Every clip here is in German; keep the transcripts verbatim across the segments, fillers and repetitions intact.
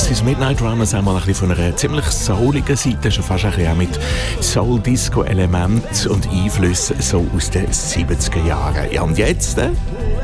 Pixies Midnight Runners einmal ein bisschen von einer ziemlich souligen Seite, schon fast ein bisschen auch mit Soul-Disco-Elementen und Einflüssen so aus den siebziger Jahren. Ja, und jetzt, äh?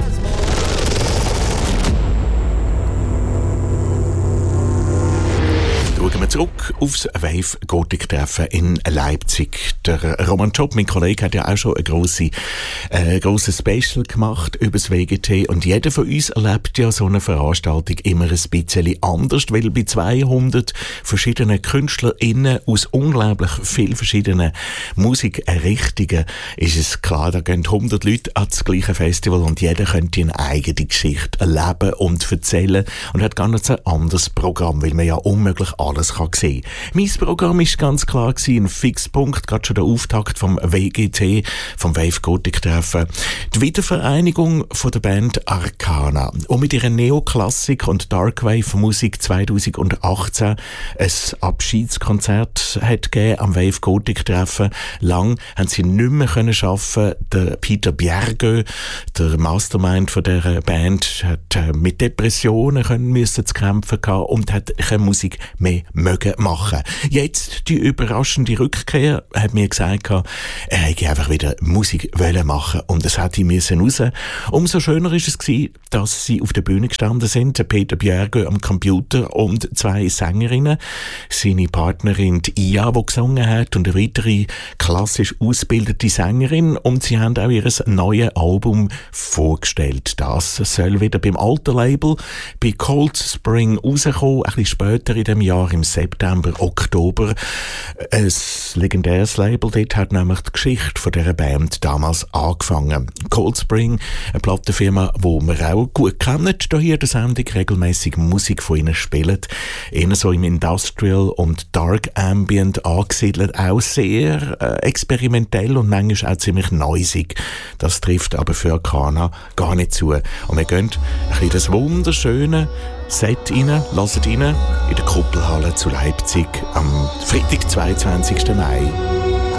Schauen wir zurück aufs Wave-Gothic-Treffen in Leipzig. Der Roman Job, mein Kollege, hat ja auch schon ein grosses äh, grosses Special gemacht über das W G T. Und jeder von uns erlebt ja so eine Veranstaltung immer ein bisschen anders, weil bei zweihundert verschiedenen KünstlerInnen aus unglaublich vielen verschiedenen Musikrichtungen ist es klar, da gehen hundert Leute an das gleiche Festival und jeder könnte eine eigene Geschichte erleben und erzählen und hat ganz ein anderes Programm, weil man ja unmöglich alles kann sehen. Mein Programm war ganz klar ein Fixpunkt, gerade schon der Auftakt vom W G T, vom Wave Gothic Treffen. Die Wiedervereinigung von der Band Arcana, und mit ihrer Neoklassik und Darkwave Musik zweitausendachtzehn ein Abschiedskonzert hat gegeben am Wave Gothic Treffen. Lang haben sie nicht mehr können schaffen. Der Peter Bjergö, der Mastermind von dieser Band, hat mit Depressionen können müssen zu kämpfen gehabt und hat keine Musik mehr mögen machen. Jetzt die überraschende Rückkehr, hat mir gesagt, er hätte einfach wieder Musik wollen machen und es hätte müssen raus. Umso schöner ist es gewesen, dass sie auf der Bühne gestanden sind, Peter Bjergö am Computer und zwei Sängerinnen, seine Partnerin die Ia, die gesungen hat, und eine weitere klassisch ausgebildete Sängerin, und sie haben auch ihr neues Album vorgestellt. Das soll wieder beim alten Label bei Cold Spring rauskommen, ein bisschen später in dem Jahr, im September, Oktober. Ein legendäres Label, dort hat nämlich die Geschichte von dieser Band damals angefangen. Cold Spring, eine Plattenfirma, die wir auch gut kennen, hier in der Sendung regelmässig Musik von ihnen spielen. Eher so im Industrial und Dark Ambient angesiedelt, auch sehr äh, experimentell und manchmal auch ziemlich noisig. Das trifft aber für Arcana gar nicht zu. Und wir gehen ein bisschen das wunderschöne Set rein, hört rein, in der Kuppelhalle zu Leipzig am Freitag, zweiundzwanzigsten Mai.